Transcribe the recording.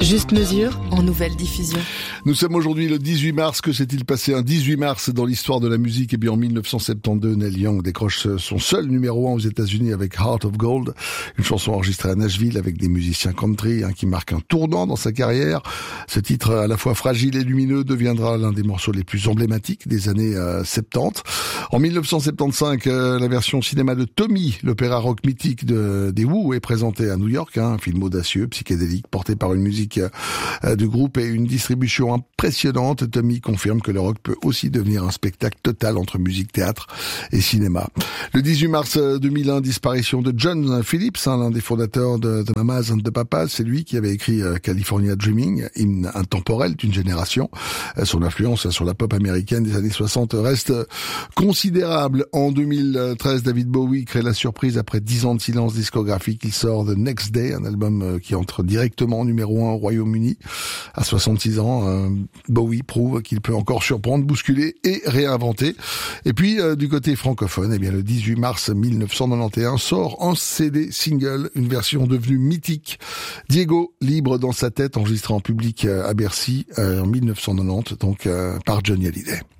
Juste mesure en nouvelle diffusion. Nous sommes aujourd'hui le 18 mars. Que s'est-il passé un 18 mars dans l'histoire de la musique? Eh bien, en 1972, Neil Young décroche son seul numéro 1 aux États-Unis avec Heart of Gold, une chanson enregistrée à Nashville avec des musiciens country qui marque un tournant dans sa carrière. Ce titre, à la fois fragile et lumineux, deviendra l'un des morceaux les plus emblématiques des années 70. En 1975, la version cinéma de Tommy, l'opéra rock mythique des Who, est présentée à New York, un film audacieux, psychédélique, porté par une musique du groupe et une distribution impressionnante. Tommy confirme que le rock peut aussi devenir un spectacle total entre musique, théâtre et cinéma. Le 18 mars 2001, disparition de John Phillips, l'un des fondateurs de Mamas and the Papas. C'est lui qui avait écrit California Dreaming, hymne intemporel d'une génération. Son influence sur la pop américaine des années 60 reste considérable. En 2013, David Bowie crée la surprise après 10 ans de silence discographique. Il sort The Next Day, un album qui entre directement en numéro 1 au Royaume-Uni. À 66 ans, Bowie prouve qu'il peut encore surprendre, bousculer et réinventer. Et puis, du côté francophone, eh bien, le 18 mars 1991 sort en CD single une version devenue mythique. Diego, libre dans sa tête, enregistré en public à Bercy en 1990, donc par Johnny Hallyday.